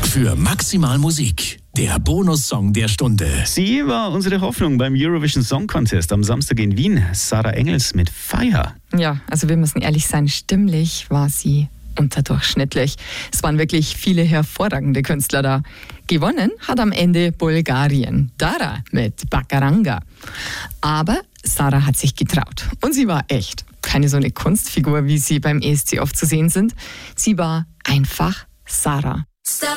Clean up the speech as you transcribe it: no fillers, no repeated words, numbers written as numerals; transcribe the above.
für maximal Musik. Der Bonussong der Stunde. Sie war unsere Hoffnung beim Eurovision Song Contest am Samstag in Wien. Sarah Engels mit Fire. Ja, also wir müssen ehrlich sein, stimmlich war sie unterdurchschnittlich. Es waren wirklich viele hervorragende Künstler da. Gewonnen hat am Ende Bulgarien, Dara mit Bakaranga. Aber Sarah hat sich getraut und sie war echt. Keine so eine Kunstfigur, wie sie beim ESC oft zu sehen sind. Sie war einfach Sarah. Stop